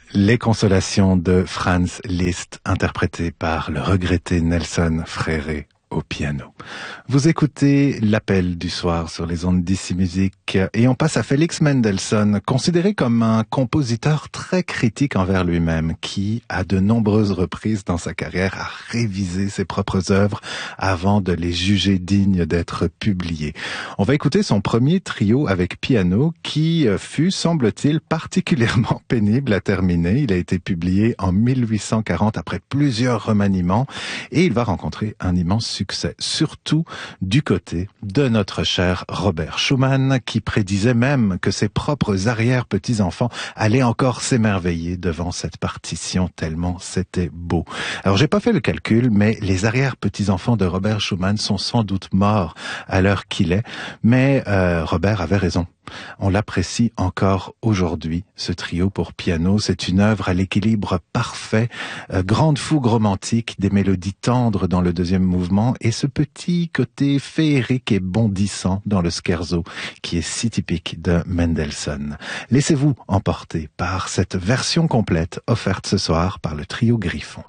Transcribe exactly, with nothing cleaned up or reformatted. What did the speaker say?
Les consolations de Franz Liszt, interprétées par le regretté Nelson Fréré au piano. Vous écoutez l'appel du soir sur les ondes d'Ici Musique et on passe à Félix Mendelssohn, considéré comme un compositeur très critique envers lui-même, qui, à de nombreuses reprises dans sa carrière, a révisé ses propres œuvres avant de les juger dignes d'être publiées. On va écouter son premier trio avec piano qui fut, semble-t-il, particulièrement pénible à terminer. Il a été publié en mille huit cent quarante après plusieurs remaniements et il va rencontrer un immense succès, surtout du côté de notre cher Robert Schumann, qui prédisait même que ses propres arrière-petits-enfants allaient encore s'émerveiller devant cette partition tellement c'était beau. Alors j'ai pas fait le calcul, mais les arrière-petits-enfants de Robert Schumann sont sans doute morts à l'heure qu'il est, mais euh, Robert avait raison. On l'apprécie encore aujourd'hui, ce trio pour piano. C'est une œuvre à l'équilibre parfait, euh, grande fougue romantique, des mélodies tendres dans le deuxième mouvement et ce petit côté féerique et bondissant dans le scherzo qui est si typique de Mendelssohn. Laissez-vous emporter par cette version complète offerte ce soir par le trio Griffon.